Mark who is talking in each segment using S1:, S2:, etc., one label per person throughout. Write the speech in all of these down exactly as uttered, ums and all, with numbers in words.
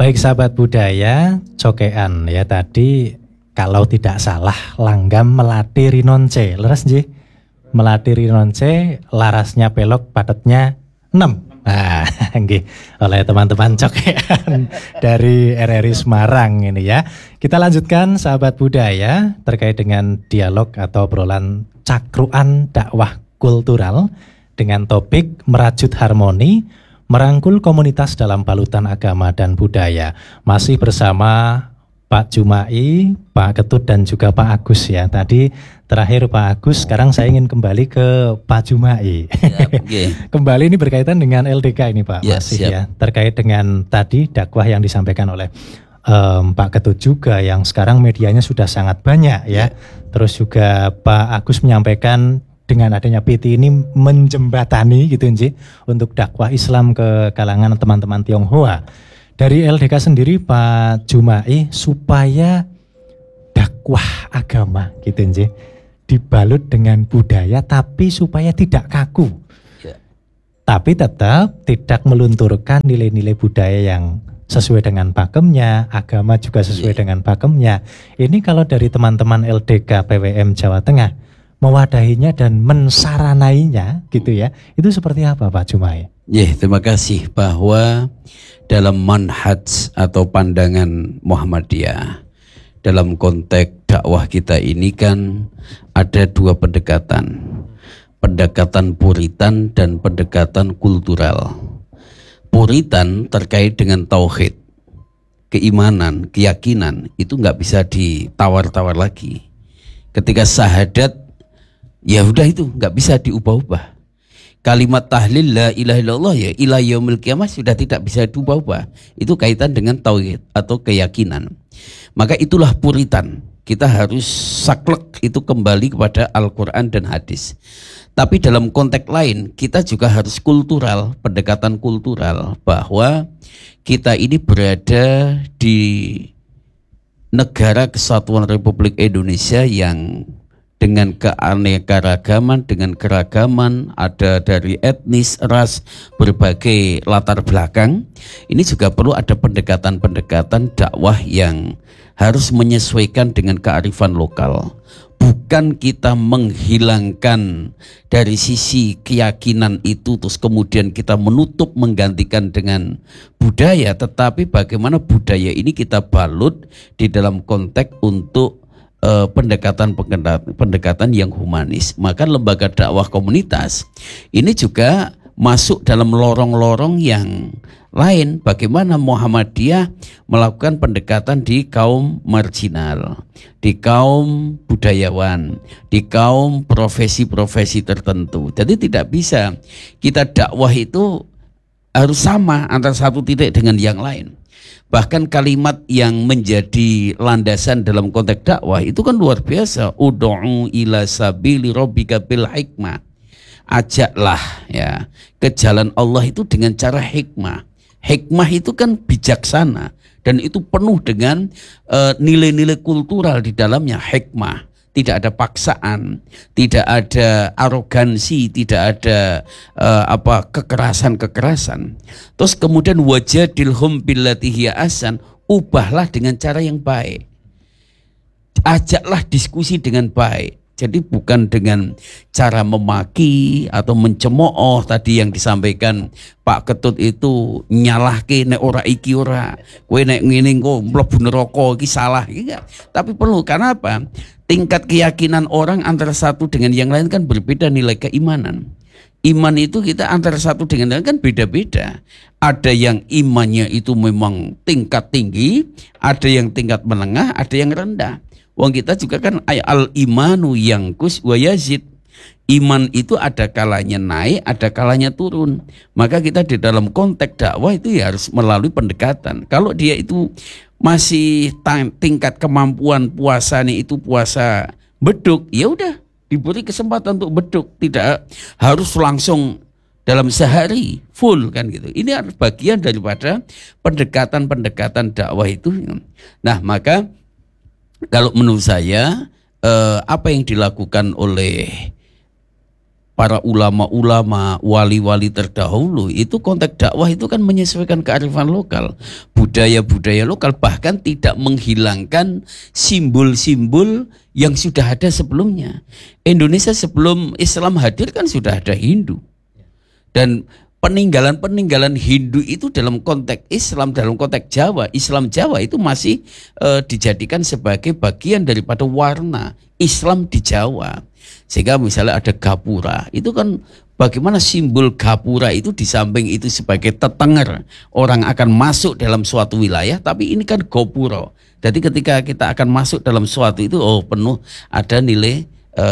S1: Baik sahabat budaya, cokean ya tadi kalau tidak salah langgam melati rinonce. Leres nggih? Melati rinonce, larasnya pelok, padatnya enam. Nah, nggih, oleh teman-teman cokean dari R R I Semarang ini ya. Kita lanjutkan sahabat budaya terkait dengan dialog atau obrolan cakruan dakwah kultural dengan topik merajut harmoni, merangkul komunitas dalam balutan agama dan budaya. Masih bersama Pak Jumai, Pak Ketut dan juga Pak Agus ya. Tadi terakhir Pak Agus, sekarang saya ingin kembali ke Pak Jumai. Siap, okay. Kembali ini berkaitan dengan L D K ini Pak, yes, masih siap. Ya. Terkait dengan tadi dakwah yang disampaikan oleh um, Pak Ketut juga yang sekarang medianya sudah sangat banyak ya. Yeah. Terus juga Pak Agus menyampaikan dengan adanya P T ini menjembatani gitu sih untuk dakwah Islam ke kalangan teman-teman Tionghoa. Dari L D K sendiri Pak Jumai supaya dakwah agama gitu sih dibalut dengan budaya tapi supaya tidak kaku. Ya. Tapi tetap tidak melunturkan nilai-nilai budaya yang sesuai dengan pakemnya, agama juga sesuai ya. Dengan pakemnya. Ini kalau dari teman-teman L D K P W M Jawa Tengah mewadahinya dan mensaranainya gitu ya, itu seperti apa Pak Jumai?
S2: Ya, terima kasih. Bahwa dalam manhaj atau pandangan Muhammadiyah dalam konteks dakwah kita ini kan ada dua pendekatan, pendekatan puritan dan pendekatan kultural. Puritan terkait dengan tauhid, keimanan, keyakinan, itu nggak bisa ditawar-tawar lagi. Ketika syahadat, ya udah itu nggak bisa diubah-ubah. Kalimat tahlil la ilaha illallah ya ila yaumil qiyamah sudah tidak bisa diubah-ubah. Itu kaitan dengan tauhid atau keyakinan. Maka itulah puritan. Kita harus saklek itu kembali kepada Al-Quran dan hadis. Tapi dalam konteks lain kita juga harus kultural, pendekatan kultural, bahwa kita ini berada di negara Kesatuan Republik Indonesia yang dengan keanekaragaman, dengan keragaman, ada dari etnis, ras, berbagai latar belakang. Ini juga perlu ada pendekatan-pendekatan dakwah yang harus menyesuaikan dengan kearifan lokal. Bukan kita menghilangkan dari sisi keyakinan itu, terus kemudian kita menutup menggantikan dengan budaya, tetapi bagaimana budaya ini kita balut di dalam konteks untuk Uh, pendekatan pendekatan yang humanis. Maka lembaga dakwah komunitas ini juga masuk dalam lorong-lorong yang lain. Bagaimana Muhammadiyah melakukan pendekatan di kaum marginal, di kaum budayawan, di kaum profesi-profesi tertentu. Jadi tidak bisa kita dakwah itu harus sama antara satu titik dengan yang lain. Bahkan kalimat yang menjadi landasan dalam konteks dakwah itu kan luar biasa. Ud'u ila sabili rabbika bil hikmah. Ajaklah ya ke jalan Allah itu dengan cara hikmah. Hikmah itu kan bijaksana dan itu penuh dengan uh, nilai-nilai kultural di dalamnya. Hikmah, tidak ada paksaan, tidak ada arogansi, tidak ada uh, apa kekerasan-kekerasan. Terus kemudian wajadilhum billati hiya ahsan, ubahlah dengan cara yang baik. Ajaklah diskusi dengan baik. Jadi bukan dengan cara memaki atau mencemooh tadi yang disampaikan Pak Ketut itu, nyalahke nek ora iki ora, kowe nek ngene kok mlebu neraka iki salah iki enggak. Tapi perlu, karena apa? Tingkat keyakinan orang antara satu dengan yang lain kan berbeda nilai keimanan. Iman itu kita antara satu dengan yang lain kan beda-beda. Ada yang imannya itu memang tingkat tinggi, ada yang tingkat menengah, ada yang rendah. Wong kita juga kan al-imanu yangkus wa yazid. Iman itu ada kalanya naik, ada kalanya turun. Maka kita di dalam konteks dakwah itu ya harus melalui pendekatan. Kalau dia itu masih tingkat kemampuan puasanya itu puasa beduk, ya udah diberi kesempatan untuk beduk, tidak harus langsung dalam sehari full kan gitu. Ini harus bagian daripada pendekatan-pendekatan dakwah itu. Nah, maka kalau menurut saya eh, apa yang dilakukan oleh para ulama-ulama, wali-wali terdahulu, itu konteks dakwah itu kan menyesuaikan kearifan lokal, budaya-budaya lokal, bahkan tidak menghilangkan simbol-simbol yang sudah ada sebelumnya. Indonesia sebelum Islam hadir kan sudah ada Hindu. Dan peninggalan-peninggalan Hindu itu dalam konteks Islam, dalam konteks Jawa, Islam Jawa itu masih e, dijadikan sebagai bagian daripada warna Islam di Jawa. Sehingga misalnya ada gapura, itu kan bagaimana simbol gapura itu di samping itu sebagai tetenger, orang akan masuk dalam suatu wilayah, tapi ini kan gopuro. Jadi ketika kita akan masuk dalam suatu itu, oh penuh ada nilai e,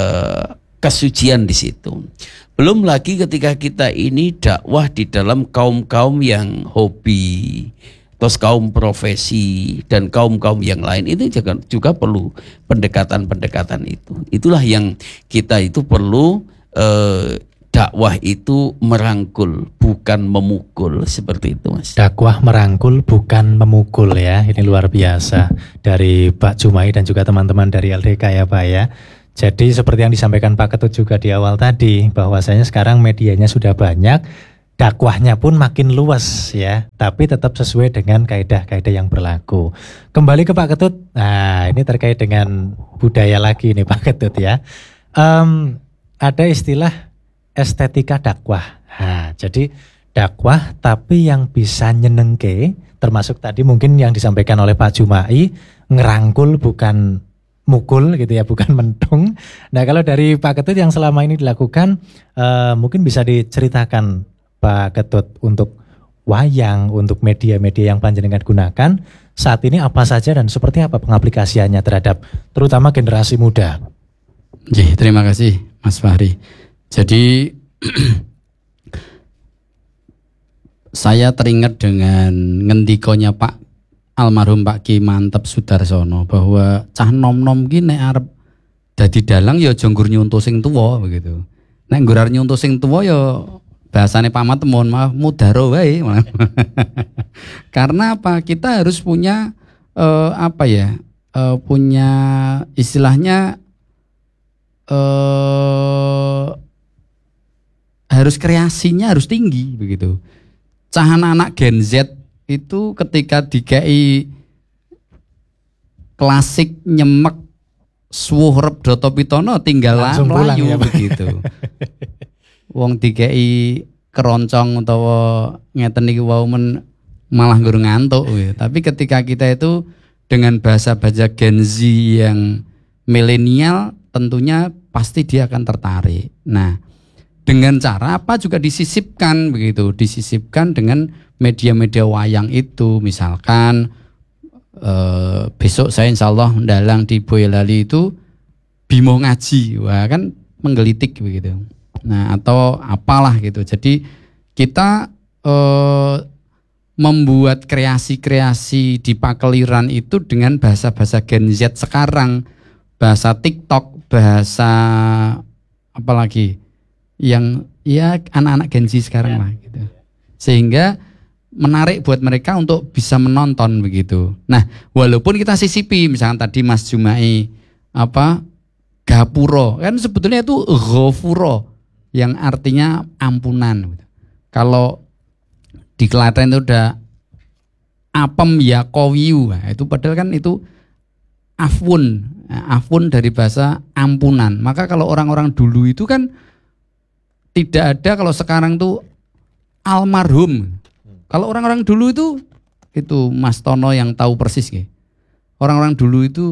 S2: kesucian di situ. Belum lagi ketika kita ini dakwah di dalam kaum-kaum yang hobi, terus kaum profesi dan kaum-kaum yang lain, itu juga, juga perlu pendekatan-pendekatan itu. Itulah yang kita itu perlu eh, dakwah itu merangkul, bukan memukul, seperti itu Mas.
S1: Dakwah merangkul bukan memukul ya, ini luar biasa dari Pak Jumai dan juga teman-teman dari L D K ya Pak ya. Jadi seperti yang disampaikan Pak Ketut juga di awal tadi, bahwasanya sekarang medianya sudah banyak, dakwahnya pun makin luas ya, tapi tetap sesuai dengan kaidah-kaidah yang berlaku. Kembali ke Pak Ketut, nah ini terkait dengan budaya lagi nih Pak Ketut ya. Um, ada istilah estetika dakwah. Nah, jadi dakwah tapi yang bisa nyenengke, termasuk tadi mungkin yang disampaikan oleh Pak Jumai, ngerangkul bukan mukul gitu ya, bukan mentung. Nah kalau dari Pak Ketut yang selama ini dilakukan, uh, mungkin bisa diceritakan Pak Ketut untuk wayang, untuk media-media yang panjenengan gunakan saat ini apa saja dan seperti apa pengaplikasiannya terhadap terutama generasi muda.
S3: Jih, terima kasih Mas Fahri. Jadi saya teringat dengan ngendikonya Pak almarhum Pak Ki Mantep Sudarsono bahwa cah nom-nom ki nek arep dadi dalang ya aja nggur nyuntuh sing tuwa begitu. Nek nggur arep nyuntuh sing tuwa ya bahasane pamat mohon maaf mudaro wae. Karena apa? Kita harus punya eh, apa ya? Eh, punya istilahnya eh, harus kreasinya harus tinggi begitu. Cah anak-anak Gen Z itu ketika dikai klasik nyemek suwurep Doto Pitono tinggal layu ya begitu. Wong dikai keroncong utawa ngeten iki wau men malah nggur ngantuk ya. Tapi ketika kita itu dengan bahasa bahasa Gen Z yang milenial tentunya pasti dia akan tertarik. Nah, dengan cara apa juga disisipkan begitu, disisipkan dengan media-media wayang itu, misalkan eh, besok saya insya Allah mendalang di Boyolali itu Bimo ngaji, wah kan menggelitik begitu. Nah atau apalah gitu. Jadi kita eh, membuat kreasi-kreasi di Pakeliran itu dengan bahasa-bahasa Gen Z sekarang, bahasa TikTok, bahasa apalagi yang ya anak-anak Gen Z sekarang ya. Lah gitu. Sehingga menarik buat mereka untuk bisa menonton begitu. Nah, walaupun kita sisipi, misalkan tadi Mas Jumai apa gapuro, kan sebetulnya itu ghafuro yang artinya ampunan. Kalau di Klaten itu udah apem ya kowiu, nah, itu padahal kan itu afun, afun dari bahasa ampunan. Maka kalau orang-orang dulu itu kan tidak ada, kalau sekarang tuh almarhum. Kalau orang-orang dulu itu, itu Mas Tono yang tahu persis ya. Orang-orang dulu itu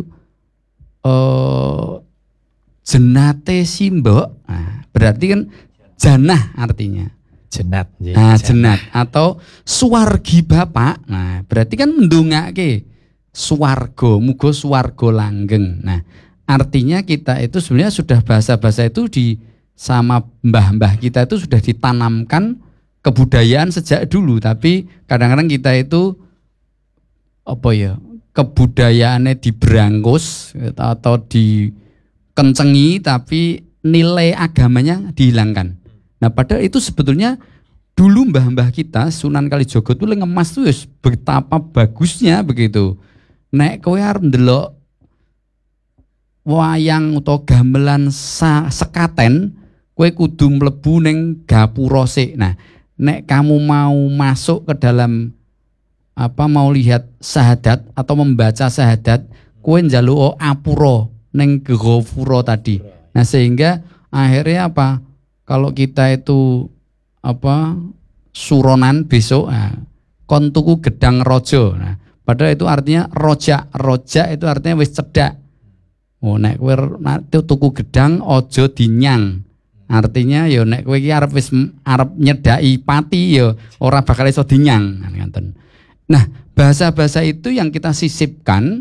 S3: eh, jenate simbok, nah, berarti kan janah artinya.
S1: Jenat. Ya,
S3: nah, jenat atau suwargi bapak, nah berarti kan mendongake suwargo, mugo suwargo langgeng. Nah artinya kita itu sebenarnya sudah bahasa-bahasa itu di sama mbah-mbah kita itu sudah ditanamkan kebudayaan sejak dulu, tapi kadang-kadang kita itu apa ya kebudayaannya diberangkus atau dikencengi, tapi nilai agamanya dihilangkan. Nah padahal itu sebetulnya dulu mbah-mbah kita Sunan Kalijogo itu ngemas tuh betapa bagusnya begitu. Nek kowe arep ndelok wayang atau gamelan sekaten kowe kudu mlebu ning gapura sik. Nah, nek kamu mau masuk ke dalam apa mau lihat syahadat atau membaca syahadat, kowe njaluk apura ning gapura tadi. Nah, sehingga akhirnya apa? Kalau kita itu apa suronan besok, nah, kon tuku gedang rojo. Nah, padahal itu artinya rojak. Rojak itu artinya wis cedak. Oh, nek kowe tuku gedang ojo dinyang. Artinya ya nek kowe iki arep wis arep nyedaki pati ya ora bakal iso dinyang ngoten. Nah, bahasa-bahasa itu yang kita sisipkan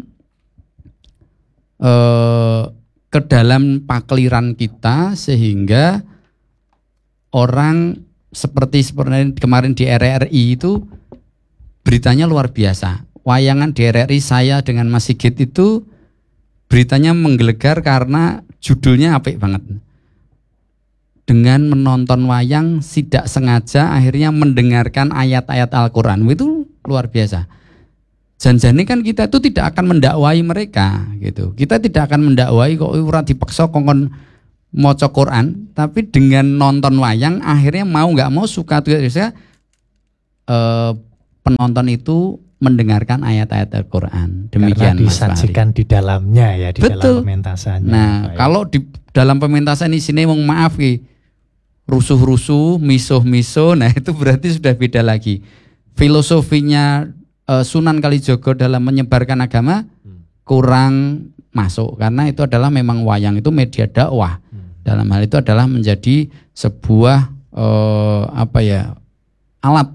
S3: eh, ke dalam pakliran kita sehingga orang seperti seperti kemarin di R R I itu beritanya luar biasa. Wayangan di R R I saya dengan Mas Sigit itu beritanya menggelegar karena judulnya apik banget. Dengan menonton wayang tidak sengaja akhirnya mendengarkan ayat-ayat Al-Quran. Itu luar biasa. Janjane kan kita itu tidak akan mendakwai mereka gitu. Kita tidak akan mendakwai kok ora dipaksa kongkon maca Quran, tapi dengan nonton wayang akhirnya mau nggak mau suka tuh saya eh, penonton itu mendengarkan ayat-ayat Al-Quran. Demikian
S1: karena disajikan di dalamnya ya, di
S3: Betul.
S1: dalam pementasannya.
S3: Nah,
S1: Baik.
S3: kalau di dalam pementasan di sini mau maaf ki, rusuh-rusuh, misuh-misuh, nah itu berarti sudah beda lagi. Filosofinya eh, Sunan Kalijogo dalam menyebarkan agama kurang masuk karena itu adalah memang wayang itu media dakwah. Dalam hal itu adalah menjadi sebuah eh, apa ya alat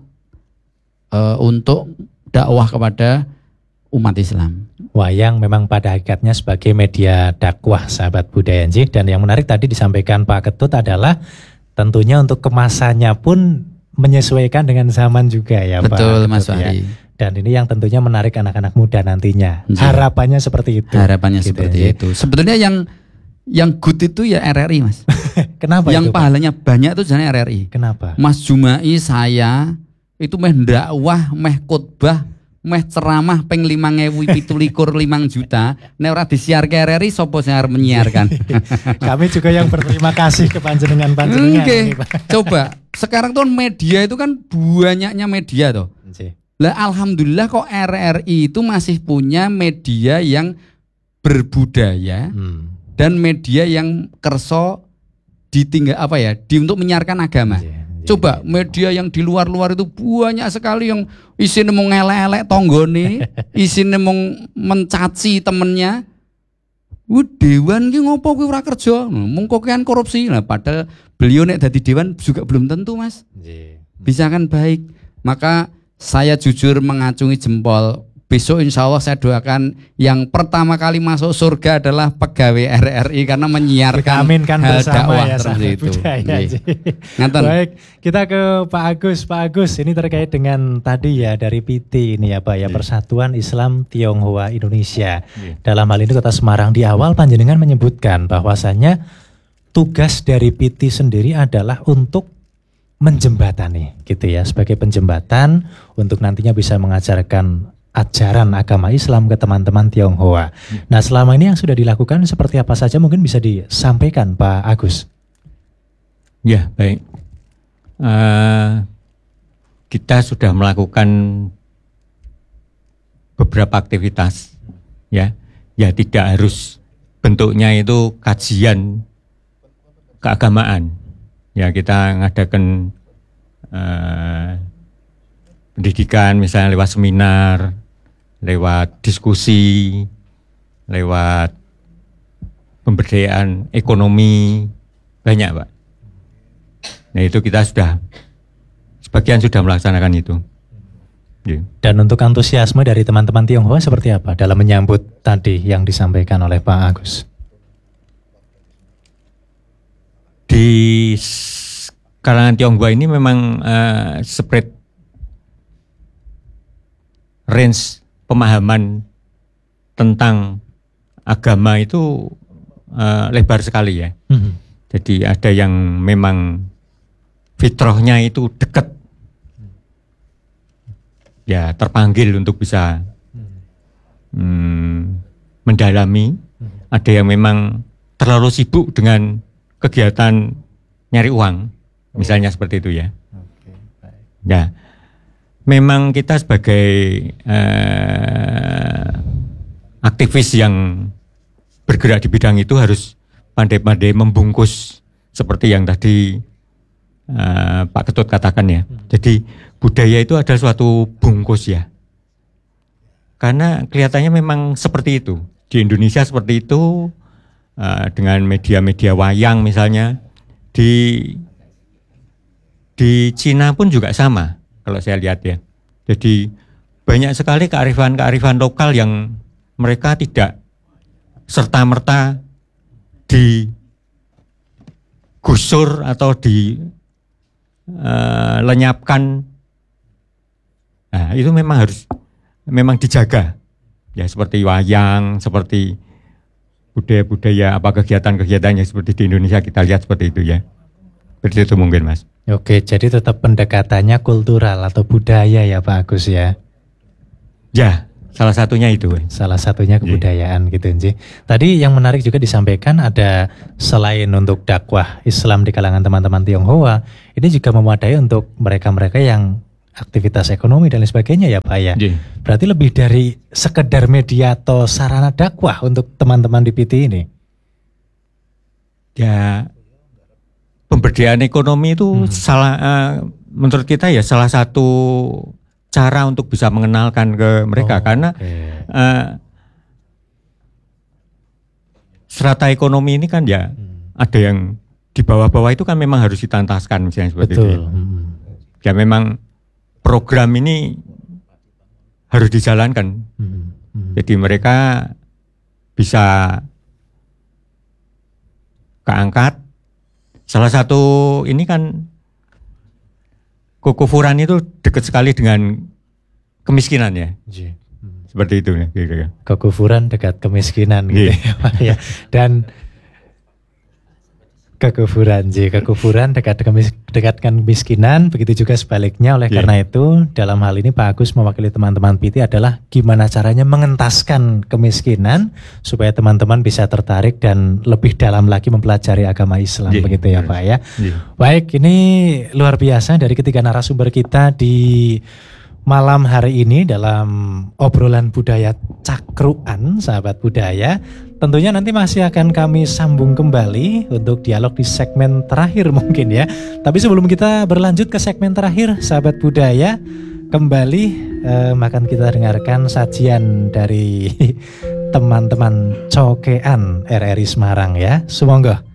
S3: eh, untuk dakwah kepada umat Islam.
S1: Wayang memang pada hakikatnya sebagai media dakwah, sahabat budaya Nji. Dan yang menarik tadi disampaikan Pak Ketut adalah tentunya untuk kemasannya pun menyesuaikan dengan zaman juga ya Pak.
S3: Betul Mas
S1: Ketut, ya.
S3: Wahdi.
S1: Dan ini yang tentunya menarik anak-anak muda nantinya.
S3: Nji.
S1: Harapannya seperti itu.
S3: Harapannya
S1: Gitu,
S3: seperti
S1: Nji.
S3: itu. Sebetulnya yang yang good itu ya R R I Mas.
S1: Kenapa
S3: yang
S1: itu, Pak?
S3: pahalanya banyak itu jangan R R I.
S1: Kenapa?
S3: Mas Jumai saya itu meh dakwah, meh khotbah, meh ceramah peng limang ewu pitu likur limang juta. Nek ora disiarke R R I sapa sing arep menyiarkan?
S1: Kami juga yang berterima kasih ke panjenengan panjenengan.
S3: Oke,
S1: ini, Pak.
S3: coba sekarang tuh media itu kan banyaknya media tuh.
S1: Nji.
S3: Lah alhamdulillah kok R R I itu masih punya media yang berbudaya
S1: Hmm.
S3: dan media yang kerso ditinggal apa ya, di untuk menyiarkan agama.
S1: Nji.
S3: Coba media yang di luar-luar itu banyak sekali yang isinya mau ngelek-elek tonggone, isinya mau mencaci temennya. Wah, dewan ki ngopo kuwi ora kerja? Mung kokean korupsi. Nah, padahal beliau nek dadi dewan juga belum tentu, Mas.
S1: Nji.
S3: Bisa kan baik. Maka saya jujur mengacungi jempol. Besok insya Allah saya doakan yang pertama kali masuk surga adalah pegawai R R I karena menyiarkan
S1: Amin kan
S3: hal
S1: bersama
S3: dakwah
S1: ya
S3: seperti
S1: sahabat
S3: itu.
S1: budaya,
S3: Nggih.
S1: Nji.
S3: Ngaten.
S1: Baik, kita ke Pak Agus. Pak Agus, ini terkait dengan tadi ya dari P T ini ya Pak ya, Persatuan Islam Tionghoa Indonesia. Dalam hal ini Kota Semarang, di awal panjenengan menyebutkan bahwasannya tugas dari P T sendiri adalah untuk menjembatani gitu ya, sebagai penjembatan untuk nantinya bisa mengajarkan ajaran agama Islam ke teman-teman Tionghoa. Nah, selama ini yang sudah dilakukan seperti apa saja mungkin bisa disampaikan Pak Agus.
S4: Ya, baik. Uh, kita sudah melakukan beberapa aktivitas, ya, ya tidak harus bentuknya itu kajian keagamaan. Ya, kita ngadakan uh, pendidikan misalnya lewat seminar, lewat diskusi, lewat pemberdayaan ekonomi, banyak Pak. Nah itu kita sudah, sebagian sudah melaksanakan itu. Yeah.
S1: Dan untuk antusiasme dari teman-teman Tionghoa seperti apa dalam menyambut tadi yang disampaikan oleh Pak Agus?
S4: Di kalangan Tionghoa ini memang uh, spread range pemahaman tentang agama itu uh, lebar sekali ya. Hmm. Jadi ada yang memang fitrahnya itu dekat, ya terpanggil untuk bisa hmm, mendalami. Ada yang memang terlalu sibuk dengan kegiatan nyari uang, misalnya seperti itu ya. Ya, memang kita sebagai eh, aktivis yang bergerak di bidang itu harus pandai-pandai membungkus seperti yang tadi uh, Pak Ketut katakan ya. Jadi budaya itu adalah suatu bungkus ya. Karena kelihatannya memang seperti itu. Di Indonesia seperti itu, uh, dengan media-media wayang misalnya. Di di Cina pun juga sama kalau saya lihat ya. Jadi banyak sekali kearifan-kearifan lokal yang mereka tidak serta-merta digusur atau dilenyapkan. Uh, nah, itu memang harus memang dijaga. Ya seperti wayang, seperti budaya-budaya apa kegiatan-kegiatan yang seperti di Indonesia kita lihat seperti itu ya. Seperti itu mungkin Mas.
S1: Oke, jadi tetap pendekatannya kultural atau budaya ya Pak Agus ya.
S4: Ya. Salah satunya itu.
S1: Salah satunya kebudayaan gitu Nji. Tadi yang menarik juga disampaikan ada selain untuk dakwah Islam di kalangan teman-teman Tionghoa, ini juga memadai untuk mereka-mereka yang aktivitas ekonomi dan lain sebagainya ya Pak ya. Jee. Berarti lebih dari sekedar media atau sarana dakwah untuk teman-teman di P T ini.
S4: Ya, pemberdayaan ekonomi itu hmm. salah uh, menurut kita ya salah satu cara untuk bisa mengenalkan ke mereka. Oh, karena okay. uh, strata ekonomi ini kan ya hmm. ada yang di bawah-bawah itu kan memang harus ditantaskan misalnya seperti Betul. itu. Hmm. Ya memang program ini harus dijalankan. Hmm. Hmm. Jadi mereka bisa keangkat. Salah satu ini kan kekufuran itu dekat sekali dengan kemiskinan ya. Hmm. Seperti itu ya.
S1: Kekufuran dekat kemiskinan gitu ya. Dan kekufuran, Ji. Kekufuran dekat dekat kemiskinan, begitu juga sebaliknya. Oleh yeah. karena itu, dalam hal ini Pak Agus mewakili teman-teman P T adalah gimana caranya mengentaskan kemiskinan supaya teman-teman bisa tertarik dan lebih dalam lagi mempelajari agama Islam, yeah. begitu ya Pak ya. Yeah. Baik, ini luar biasa dari ketiga narasumber kita di malam hari ini dalam obrolan budaya cakruan, sahabat budaya. Tentunya nanti masih akan kami sambung kembali untuk dialog di segmen terakhir mungkin ya. Tapi sebelum kita berlanjut ke segmen terakhir, sahabat budaya, kembali eh, akan kita dengarkan sajian dari teman-teman Cokean R R I Semarang ya. Sumangga.